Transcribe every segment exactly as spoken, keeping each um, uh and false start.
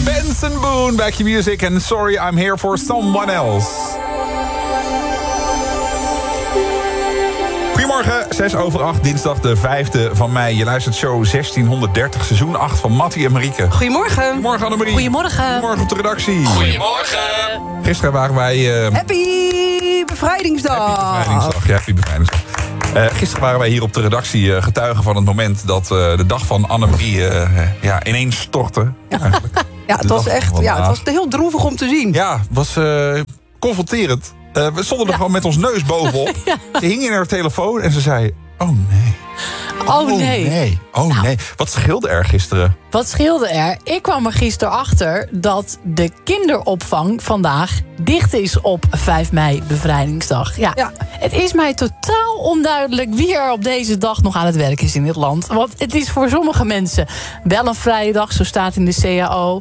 Benson Boone, Back Your Music and Sorry I'm Here for Someone Else. Goedemorgen, zes over acht, dinsdag de vijfde van mei. Je luistert show zestienhonderddertig, seizoen acht van Mattie en Marieke. Goedemorgen. Goedemorgen Annemarie. Goedemorgen. Goedemorgen op de redactie. Goedemorgen. Gisteren waren wij... Uh... Happy Bevrijdingsdag. Happy Bevrijdingsdag, ja, Happy Bevrijdingsdag. Uh, gisteren waren wij hier op de redactie uh, getuigen van het moment dat uh, de dag van Annemarie uh, ja, ineens stortte. Eigenlijk. Ja, het was echt ja, het was heel droevig om te zien. Ja, het was uh, confronterend. Uh, we stonden er ja. gewoon met ons neus bovenop. Ja. Ze hing in haar telefoon en ze zei... Oh nee. Oh nee. Oh nee. Oh, nou, nee. Wat scheelde er gisteren? Wat scheelde er? Ik kwam er gisteren achter dat de kinderopvang vandaag dicht is op vijf mei, bevrijdingsdag. Ja, ja. Het is mij totaal onduidelijk wie er op deze dag nog aan het werk is in dit land. Want het is voor sommige mensen wel een vrije dag, zo staat in de C A O.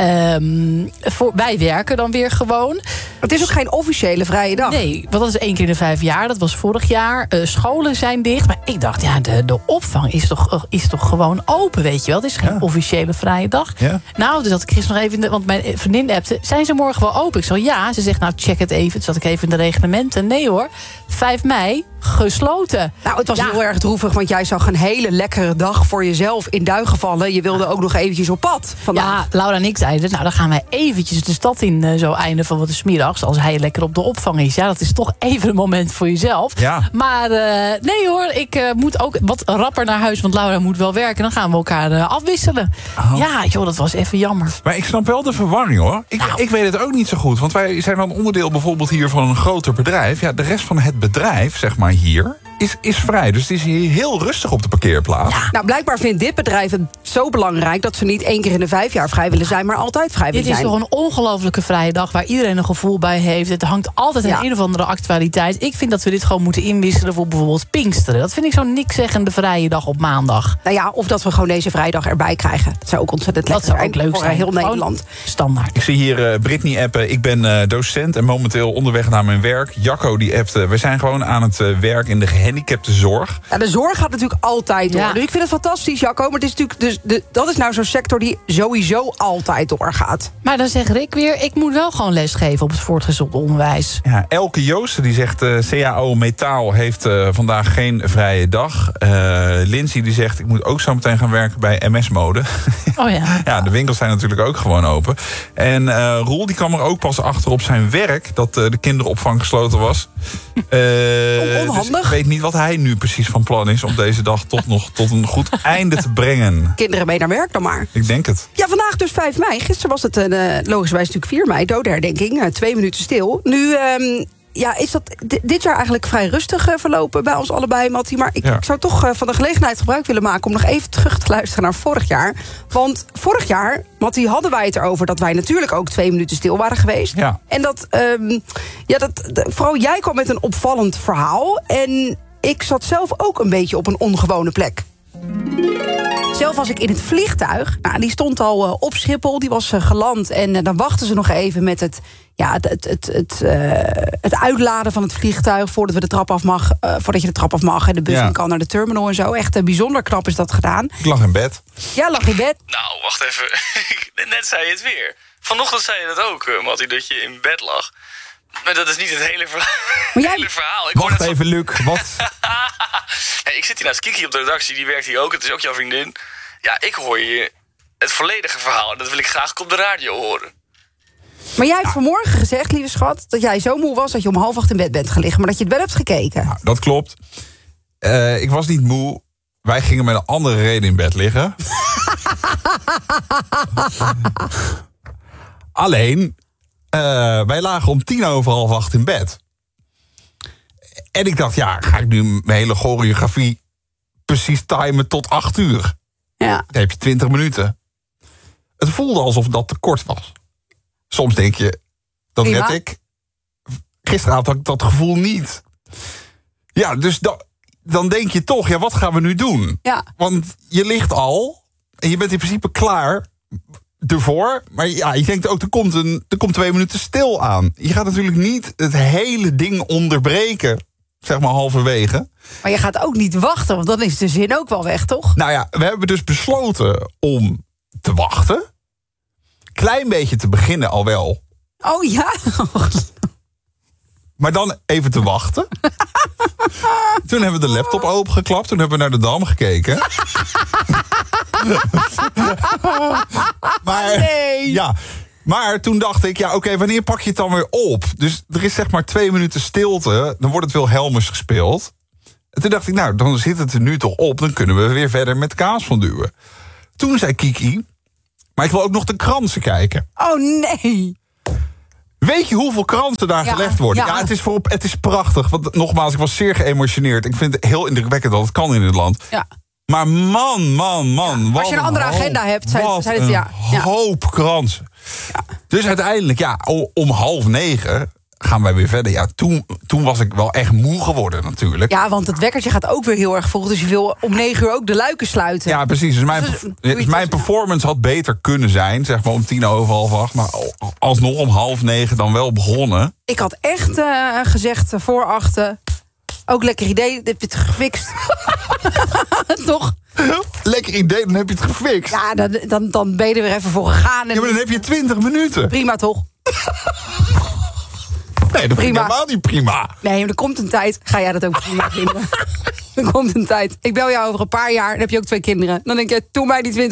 Um, voor, wij werken dan weer gewoon. Het is ook geen officiële vrije dag. Nee, want dat is één keer in de vijf jaar. Dat was vorig jaar. Uh, scholen zijn dicht. Maar ik dacht, ja, de, de opvang is toch, is toch gewoon open, weet je wel. Het is geen ja. officiële vrije dag. Ja. Nou, dus had ik gisteren nog even... In de, want mijn vriendin appte, zijn ze morgen wel open? Ik zei, ja. Ze zegt, nou, check het even. Dus zat ik even in de reglementen. Nee hoor, vijf mei, gesloten. Nou, het was ja. heel erg droevig, want jij zag een hele lekkere dag voor jezelf in duigen vallen. Je wilde ook nog eventjes op pad vandaag. Ja, Laura en ik zeiden, nou, dan gaan wij eventjes de stad in, uh, zo einde van wat de 's middags, als hij lekker op de opvang is. Ja, dat is toch even een moment voor jezelf. Ja. Maar uh, nee hoor, ik uh, moet ook wat rapper naar huis, want Laura moet wel werken. Dan gaan we elkaar uh, afwisselen. Oh. Ja, joh, dat was even jammer. Maar ik snap wel de verwarring, hoor. Ik, nou. ik weet het ook niet zo goed, want wij zijn dan onderdeel bijvoorbeeld hier van een groter bedrijf. Ja, de rest van het bedrijf, zeg maar hier, is, is vrij. Dus het is hier heel rustig op de parkeerplaats. Ja. Nou, blijkbaar vindt dit bedrijf het zo belangrijk dat ze niet één keer in de vijf jaar vrij willen zijn, maar altijd vrij willen zijn. Dit is toch een ongelofelijke vrije dag waar iedereen een gevoel bij heeft. Het hangt altijd aan ja. een of andere actualiteit. Ik vind dat we dit gewoon moeten inwisselen voor bijvoorbeeld Pinksteren. Dat vind ik zo'n nikszeggende vrije dag op maandag. Nou ja, of dat we gewoon deze vrijdag erbij krijgen. Dat zou ook ontzettend lekker zijn. Dat zou ook leuk zijn. Voor heel gewoon Nederland. Standaard. Ik zie hier uh, Brittany appen. Ik ben uh, docent en momenteel onderweg naar mijn werk. Jacco die appte. We zijn gewoon aan het uh, werk in de gehandicaptenzorg. Ja, de zorg gaat natuurlijk altijd door. Ja. Dus ik vind het fantastisch, Jacco. Maar het is natuurlijk dus de, dat is nou zo'n sector die sowieso altijd doorgaat. Maar dan zegt Rick weer, ik moet wel gewoon lesgeven op het voortgezond onderwijs. Ja, Elke Joosten die zegt, uh, C A O Metaal heeft uh, vandaag geen vrije dag. Uh, Lindsay die zegt, ik moet ook zo meteen gaan werken bij M S-mode. Oh ja. Ja, de winkels zijn natuurlijk ook gewoon open. En uh, Roel die kwam er ook pas achter op zijn werk dat uh, de kinderopvang gesloten was. Uh, Onhandig. Dus ik weet niet wat hij nu precies van plan is om deze dag toch nog tot een goed einde te brengen. Kinderen mee naar werk dan maar. Ik denk het. Ja, vandaag dus vijf mei. Gisteren was het uh, logischerwijs natuurlijk vier mei, dodenherdenking. Uh, twee minuten stil. Nu... Um, Ja, is dat dit jaar eigenlijk vrij rustig uh, verlopen bij ons allebei, Mattie. Maar ik, ja. ik zou toch uh, van de gelegenheid gebruik willen maken om nog even terug te luisteren naar vorig jaar. Want vorig jaar, Mattie, hadden wij het erover dat wij natuurlijk ook twee minuten stil waren geweest. Ja. En dat, um, ja, dat, de, vooral jij kwam met een opvallend verhaal. En ik zat zelf ook een beetje op een ongewone plek. Zelf was ik in het vliegtuig. Nou, die stond al uh, op Schiphol, die was uh, geland. En uh, dan wachten ze nog even met het, ja, het, het, het, het, uh, het uitladen van het vliegtuig voordat, we de trap af mag, uh, voordat je de trap af mag en de bus ja. in kan naar de terminal en zo. Echt uh, bijzonder knap is dat gedaan. Ik lag in bed. Ja, lag in bed. Nou, wacht even. Net zei je het weer. Vanochtend zei je dat ook, uh, Mattie, dat je in bed lag. Maar dat is niet het hele, verha maar jij... hele verhaal. Ik Wacht even, zo... Luc. Wat? Hey, ik zit hier naast Kiki op de redactie. Die werkt hier ook. Het is ook jouw vriendin. Ja, ik hoor je het volledige verhaal. En dat wil ik graag op de radio horen. Maar jij hebt ja. vanmorgen gezegd, lieve schat, dat jij zo moe was dat je om half acht in bed bent gelegen. Maar dat je het wel hebt gekeken. Nou, dat klopt. Uh, ik was niet moe. Wij gingen met een andere reden in bed liggen. Alleen... Uh, wij lagen om tien over half acht in bed. En ik dacht, ja, ga ik nu mijn hele choreografie precies timen tot acht uur? Ja. Dan heb je twintig minuten. Het voelde alsof dat te kort was. Soms denk je, dat Prima. red ik. Gisteravond had ik dat gevoel niet. Ja, dus da, dan denk je toch, ja, wat gaan we nu doen? Ja. Want je ligt al en je bent in principe klaar... ervoor, maar ja, je denkt ook, er komt, een, er komt twee minuten stil aan. Je gaat natuurlijk niet het hele ding onderbreken, zeg maar halverwege. Maar je gaat ook niet wachten, want dan is de zin ook wel weg, toch? Nou ja, we hebben dus besloten om te wachten. klein beetje te beginnen al wel. Oh ja? Maar dan even te wachten. Toen hebben we de laptop opengeklapt. Toen hebben we naar de Dam gekeken. maar, nee. Ja, maar toen dacht ik, ja, oké, okay, wanneer pak je het dan weer op? Dus er is zeg maar twee minuten stilte. Dan wordt het Wilhelmus gespeeld. En toen dacht ik, nou, dan zit het er nu toch op. Dan kunnen we weer verder met kaas van duwen. Toen zei Kiki, maar ik wil ook nog de kransen kijken. Oh nee. Weet je hoeveel kransen daar ja, gelegd worden? Ja, ja het, is voor, het is prachtig. Want nogmaals, ik was zeer geëmotioneerd. Ik vind het heel indrukwekkend dat het kan in dit land. Ja. Maar man, man, man. Ja, als je een andere hoop, agenda hebt, zijn, zijn het een ja. ja. hoop kransen. Ja. Dus uiteindelijk, ja, om half negen gaan wij weer verder. Ja, toen, toen was ik wel echt moe geworden natuurlijk. Ja, want het wekkertje gaat ook weer heel erg vroeg. Dus je wil om negen uur ook de luiken sluiten. Ja, precies. Dus mijn, dus, dus mijn performance had beter kunnen zijn. Zeg maar om tien over half acht. Maar alsnog om half negen dan wel begonnen. Ik had echt uh, gezegd uh, voor achten. Ook lekker idee, heb je het gefixt. Toch? Lekker idee, dan heb je het gefixt. Ja, dan, dan, dan ben je er weer even voor gegaan. En ja, maar dan heb je twintig minuten. Prima, toch? Nee, dat prima. vind ik helemaal niet prima. Nee, maar er komt een tijd, ga jij dat ook prima vinden. Er komt een tijd. Ik bel jou over een paar jaar, dan heb je ook twee kinderen. Dan denk je, doe mij die twintig